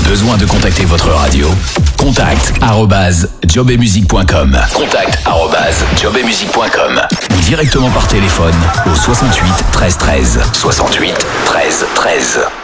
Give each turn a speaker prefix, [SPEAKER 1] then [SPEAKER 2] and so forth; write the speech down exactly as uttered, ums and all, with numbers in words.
[SPEAKER 1] Besoin de contacter votre radio? Contact arobase jobetmusique point com. Contact arobase jobetmusique point com. Ou directement par téléphone au soixante-huit treize treize. soixante-huit treize treize.